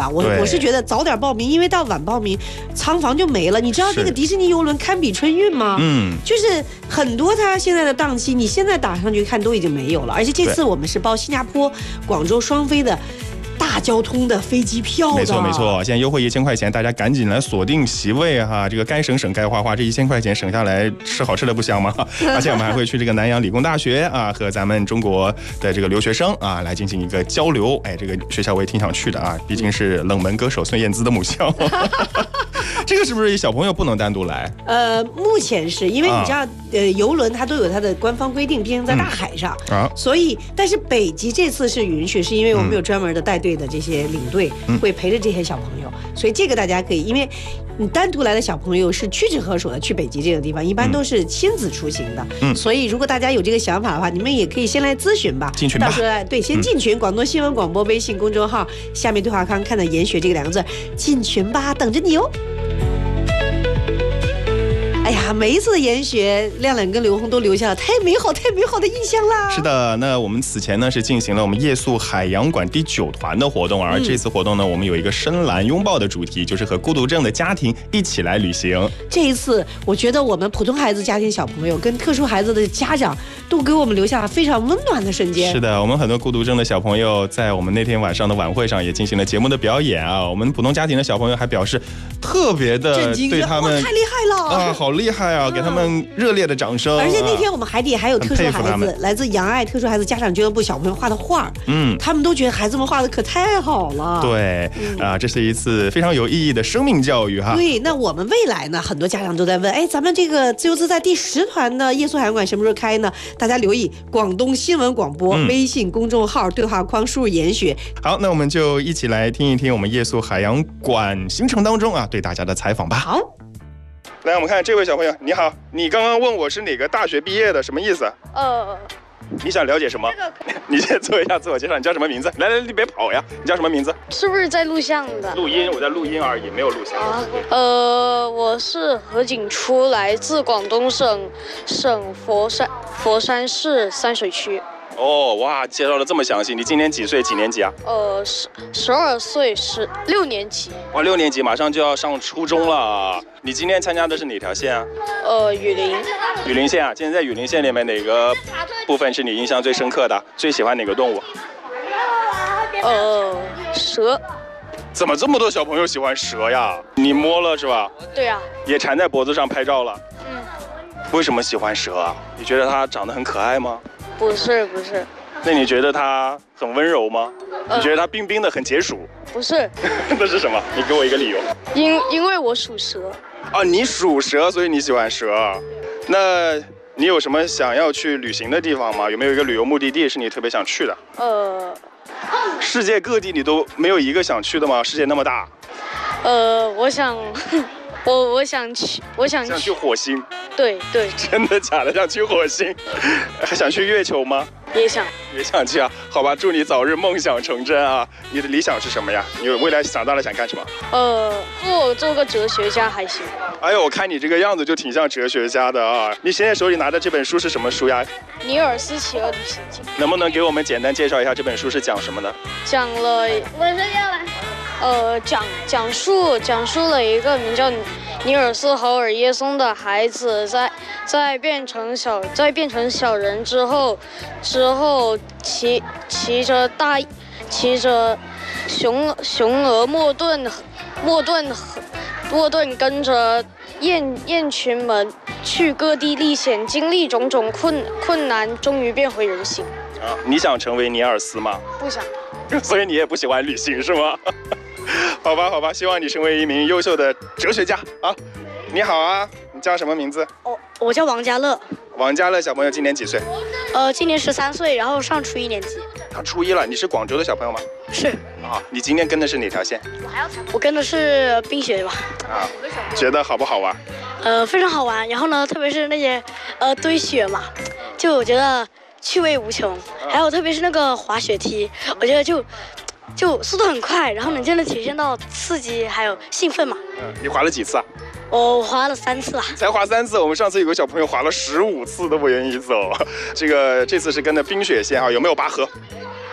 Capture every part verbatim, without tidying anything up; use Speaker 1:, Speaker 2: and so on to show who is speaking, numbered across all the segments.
Speaker 1: 我我是觉得早点报名，因为到晚报名，仓房就没了。你知道这个迪士尼游轮堪比春运吗？嗯，就是很多它现在的档期，你现在打上去看都已经没有了。而且这次我们是包新加坡、广州双飞的。大交通的飞机票的，
Speaker 2: 没错没错，现在优惠一千块钱，大家赶紧来锁定席位哈！这个该省省该花花，这一千块钱省下来，吃好吃的不香吗？而且我们还会去这个南洋理工大学啊，和咱们中国的这个留学生啊来进行一个交流。哎，这个学校我也挺想去的啊，毕竟是冷门歌手孙燕姿的母校。这个是不是小朋友不能单独来？
Speaker 1: 呃，目前是因为你知道，啊、呃，游轮它都有它的官方规定，毕竟在大海上、嗯、啊，所以但是北极这次是允许，是因为我们有专门的带队的这些领队、嗯、会陪着这些小朋友，所以这个大家可以，因为你单独来的小朋友是屈指可数的，去北极这个地方一般都是亲子出行的，嗯，所以如果大家有这个想法的话，你们也可以先来咨询吧，
Speaker 2: 进群吧，
Speaker 1: 到时候对，先进群，广东新闻广播微信公众号下面对话框看到研学这个两个字，进群吧，等着你哦。哎呀，每一次的研学，亮亮跟刘红都留下了太美好、太美好的印象啦。
Speaker 2: 是的，那我们此前呢是进行了我们夜宿海洋馆第九团的活动，而这次活动呢，我们有一个深蓝拥抱的主题，就是和孤独症的家庭一起来旅行。
Speaker 1: 这一次，我觉得我们普通孩子家庭小朋友跟特殊孩子的家长都给我们留下了非常温暖的瞬间。
Speaker 2: 是的，我们很多孤独症的小朋友在我们那天晚上的晚会上也进行了节目的表演啊。我们普通家庭的小朋友还表示特别的对他们
Speaker 1: 太厉害了
Speaker 2: 啊，好厉害啊！给他们热烈的掌声。
Speaker 1: 而且那天我们海底还有特殊孩子，来自洋爱特殊孩子家长俱乐部小朋友画的画，嗯，他们都觉得孩子们画的可太好了。
Speaker 2: 对，嗯、啊，这是一次非常有意义的生命教育哈。
Speaker 1: 对，那我们未来呢，很多家长都在问，哎，咱们这个自由自在第十团的夜宿海洋馆什么时候开呢？大家留意广东新闻广播、嗯、微信公众号对话框输入研学。
Speaker 2: 好，那我们就一起来听一听我们夜宿海洋馆行程当中啊对大家的采访吧。
Speaker 1: 好。
Speaker 2: 来，我们看这位小朋友，你好，你刚刚问我是哪个大学毕业的，什么意思？呃，你想了解什么？这个、你先做一下自我介绍，你叫什么名字？来来，你别跑呀！你叫什么名字？
Speaker 3: 是不是在录像的？
Speaker 2: 录音，我在录音而已，没有录像。啊、
Speaker 3: 呃，我是何景初，来自广东省省佛山佛山市三水区。
Speaker 2: 哦，哇，介绍的这么详细。你今年几岁？几年级啊？
Speaker 3: 呃，十十二岁，十六年级。
Speaker 2: 哇，六年级马上就要上初中了。你今天参加的是哪条线啊？
Speaker 3: 呃，雨林。
Speaker 2: 雨林线啊，今天在雨林线里面哪个部分是你印象最深刻的？最喜欢哪个动物？
Speaker 3: 呃，蛇。
Speaker 2: 怎么这么多小朋友喜欢蛇呀？你摸了是吧？
Speaker 3: 对啊。
Speaker 2: 也缠在脖子上拍照了。
Speaker 3: 嗯。
Speaker 2: 为什么喜欢蛇啊？你觉得它长得很可爱吗？
Speaker 3: 不是不是，
Speaker 2: 那你觉得它很温柔吗？呃、你觉得它冰冰的很解暑？
Speaker 3: 不是，
Speaker 2: 那是什么？你给我一个理由。
Speaker 3: 因因为我属蛇。
Speaker 2: 啊，你属蛇，所以你喜欢蛇。那你有什么想要去旅行的地方吗？有没有一个旅游目的地是你特别想去的？呃，世界各地你都没有一个想去的吗？世界那么大。
Speaker 3: 呃，我想。我我想去，我想去
Speaker 2: 想去火星。
Speaker 3: 对对，
Speaker 2: 真的假的？想去火星？还想去月球吗？
Speaker 3: 也想，
Speaker 2: 也想去啊。好吧，祝你早日梦想成真啊！你的理想是什么呀？你未来长大了想干什么？
Speaker 3: 呃，做做个哲学家还行。
Speaker 2: 哎呦，我看你这个样子就挺像哲学家的啊！你现在手里拿的这本书是什么书呀？
Speaker 3: 尼尔斯骑鹅旅行记。
Speaker 2: 能不能给我们简单介绍一下这本书是讲什么的？
Speaker 3: 讲了，我是要来。呃，讲讲述讲述了一个名叫尼尔斯豪尔耶松的孩子在在变成小在变成小人之后，之后骑骑着大骑着雄雄鹅莫顿莫顿莫顿跟着雁雁群们去各地历险，经历种种困困难，终于变回人形。
Speaker 2: 啊，你想成为尼尔斯吗？
Speaker 3: 不想。
Speaker 2: 所以你也不喜欢旅行是吗？好吧，好吧，希望你成为一名优秀的哲学家啊！你好啊，你叫什么名字？
Speaker 4: 哦，我叫王家乐。
Speaker 2: 王家乐小朋友今年几岁？
Speaker 4: 呃，今年十三岁，然后上初一年级。
Speaker 2: 他初一了，你是广州的小朋友吗？
Speaker 4: 是。
Speaker 2: 啊，你今天跟的是哪条线？
Speaker 4: 我还要我跟的是冰雪吧。
Speaker 2: 啊，觉得好不好玩？
Speaker 4: 呃，非常好玩。然后呢，特别是那些呃堆雪嘛，就我觉得趣味无穷。还有特别是那个滑雪梯，我觉得就。就速度很快，然后能真的体现到刺激还有兴奋嘛。
Speaker 2: 嗯，你滑了几次啊？
Speaker 4: 我滑了三次啊。
Speaker 2: 才滑三次，我们上次有个小朋友滑了十五次都不愿意走。这个这次是跟的冰雪线啊，有没有拔河？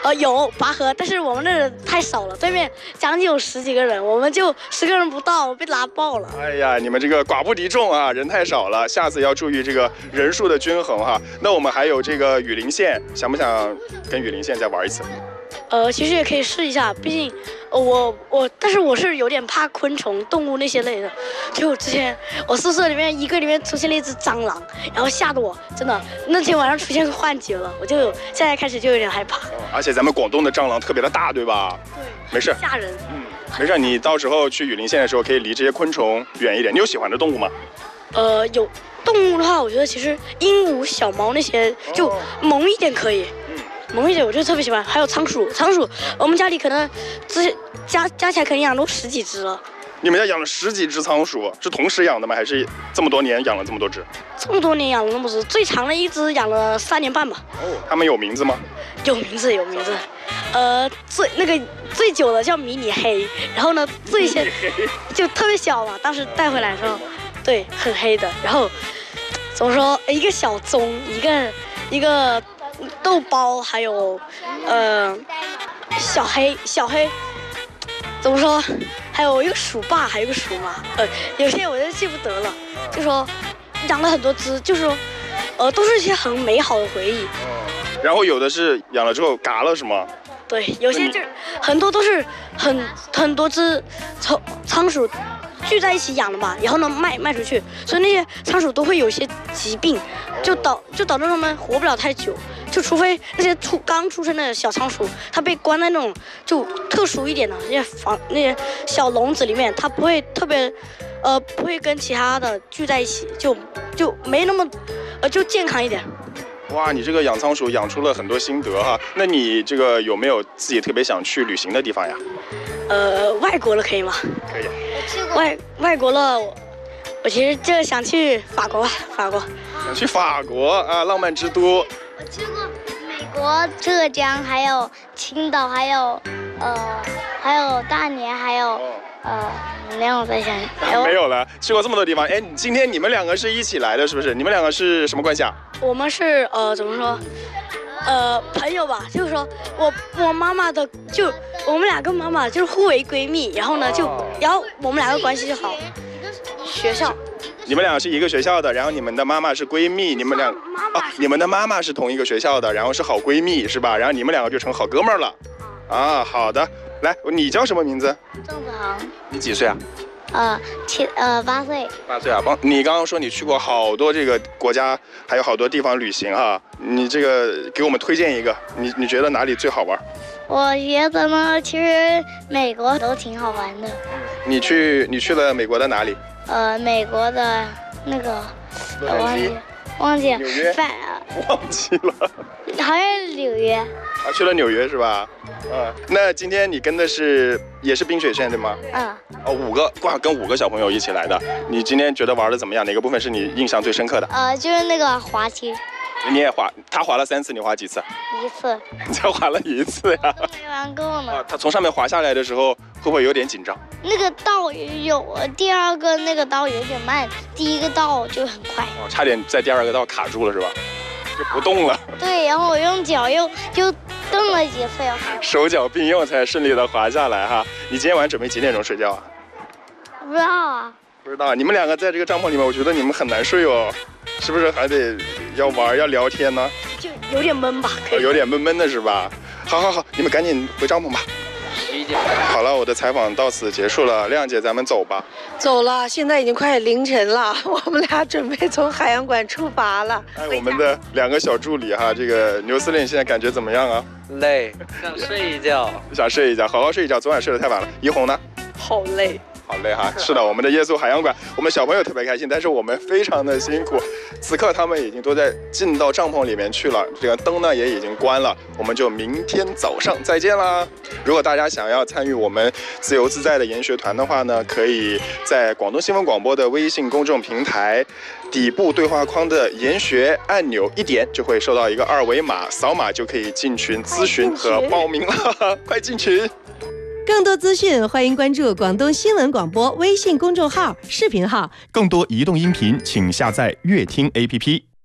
Speaker 4: 呃，有拔河，但是我们那人太少了，对面将近有十几个人，我们就十个人不到，被拉爆了。
Speaker 2: 哎呀，你们这个寡不敌众啊，人太少了，下次要注意这个人数的均衡哈。那我们还有这个雨林线，想不想跟雨林线再玩一次？
Speaker 4: 呃，其实也可以试一下，毕竟，呃、我我，但是我是有点怕昆虫、动物那些类的。就之前我宿舍里面一个里面出现了一只蟑螂，然后吓得我真的那天晚上出现幻觉了，我就有现在开始就有点害怕。
Speaker 2: 哦、而且咱们广东的蟑螂特别的大，对吧？
Speaker 4: 对，
Speaker 2: 没事，
Speaker 4: 吓人。
Speaker 2: 嗯，没事，你到时候去雨林线的时候可以离这些昆虫远一点。你有喜欢的动物吗？
Speaker 4: 呃，有动物的话，我觉得其实鹦鹉、小猫那些就萌一点可以。嗯。萌一点，我就特别喜欢。还有仓鼠，仓鼠，我们家里可能这加加起来可能养都十几只了。
Speaker 2: 你们家养了十几只仓鼠，是同时养的吗？还是这么多年养了这么多只？
Speaker 4: 这么多年养了那么多只，最长的一只养了三年半吧。
Speaker 2: 哦，它们有名字吗？
Speaker 4: 有名字，有名字。呃，最那个最久的叫迷你黑，然后呢，最先就特别小嘛，当时带回来的时候，对，很黑的。然后怎么说，一个小棕，一个一个。豆包，还有，呃，小黑，小黑，怎么说？还有一个鼠爸，还有一个鼠妈，呃，有些我就记不得了。就说养了很多只，就是说，呃，都是一些很美好的回忆。
Speaker 2: 然后有的是养了之后嘎了，是吗？
Speaker 4: 对，有些就是很多都是很很多只仓仓鼠聚在一起养的吧，然后呢卖卖出去，所以那些仓鼠都会有一些疾病，就导就导致它们活不了太久。就除非那些出刚出生的小仓鼠，它被关在那种就特殊一点的那些房那些小笼子里面，它不会特别，呃，不会跟其他的聚在一起，就就没那么，呃，就健康一点。
Speaker 2: 哇，你这个养仓鼠养出了很多心得哈。那你这个有没有自己特别想去旅行的地方呀？
Speaker 4: 呃，外国了可以吗？
Speaker 2: 可以。
Speaker 3: 我去过。
Speaker 4: 外外国了，我我其实就想去法国吧，法国。
Speaker 2: 想去法国啊，浪漫之都。
Speaker 3: 我去过美国浙江，还有青岛，还有呃，还有大连，还有呃，让我再想想。
Speaker 2: 没有了，去过这么多地方。哎，今天你们两个是一起来的，是不是？你们两个是什么关系啊？
Speaker 4: 我们是呃，怎么说？呃，朋友吧，就是说我我妈妈的，就我们俩跟妈妈就是互为闺蜜，然后呢就，然后我们两个关系就好。学校。
Speaker 2: 你们俩是一个学校的，然后你们的妈妈是闺蜜，你们俩哦，你们的妈妈是同一个学校的，然后是好闺蜜是吧？然后你们两个就成好哥们儿了。啊，好的，来，你叫什么名字？
Speaker 3: 郑子航。
Speaker 2: 你几岁啊？
Speaker 3: 呃，七呃八岁。
Speaker 2: 八岁啊，帮你刚刚说你去过好多这个国家，还有好多地方旅行哈，你这个给我们推荐一个，你你觉得哪里最好玩？
Speaker 3: 我觉得呢，其实美国都挺好玩的。
Speaker 2: 你去你去了美国的哪里？
Speaker 3: 呃，美国的那个，
Speaker 2: 洛杉矶，
Speaker 3: 忘记了，
Speaker 2: 纽约，
Speaker 3: 反
Speaker 2: 忘记了，
Speaker 3: 好像是纽约。
Speaker 2: 啊，去了纽约是吧？嗯，那今天你跟的是也是冰雪线对吗？
Speaker 3: 嗯。
Speaker 2: 哦，五个，哇，跟五个小朋友一起来的。你今天觉得玩的怎么样？哪个部分是你印象最深刻的？
Speaker 3: 呃，就是那个滑梯。
Speaker 2: 你也滑，他滑了三次，你滑几次？
Speaker 3: 一次。
Speaker 2: 你才滑了一次呀？
Speaker 3: 没玩够呢。
Speaker 2: 啊，他从上面滑下来的时候，会不会有点紧张？
Speaker 3: 那个道有，第二个那个道有点慢，第一个道就很快。
Speaker 2: 哦，差点在第二个道卡住了是吧？就不动了。
Speaker 3: 对，然后我用脚又就蹬了几次，
Speaker 2: 手脚并用才顺利的滑下来哈。你今天晚上准备几点钟睡觉啊？
Speaker 3: 不知道啊。
Speaker 2: 不知道，你们两个在这个帐篷里面，我觉得你们很难睡哦，是不是还得要玩要聊天呢？
Speaker 4: 就有点闷吧，可以。
Speaker 2: 有点闷闷的是吧？好好好，你们赶紧回帐篷吧。好了，我的采访到此结束了，亮姐，咱们走吧。
Speaker 1: 走了，现在已经快凌晨了，我们俩准备从海洋馆出发了。
Speaker 2: 哎，我们的两个小助理哈，这个牛司令现在感觉怎么样啊？
Speaker 5: 累，想睡一觉。
Speaker 2: 想睡一觉，好好睡一觉，昨晚睡得太晚了。怡红呢？
Speaker 1: 好累。
Speaker 2: 好累哈，是的，我们的耶稣海洋馆，我们小朋友特别开心，但是我们非常的辛苦。此刻他们已经都在进到帐篷里面去了，这个灯呢也已经关了，我们就明天早上再见啦。如果大家想要参与我们自由自在的研学团的话呢，可以在广东新闻广播的微信公众平台底部对话框的研学按钮一点，就会收到一个二维码，扫码就可以进群咨询和报名了，快进群！
Speaker 6: 更多资讯，欢迎关注广东新闻广播微信公众号、视频号。
Speaker 2: 更多移动音频，请下载乐听 A P P。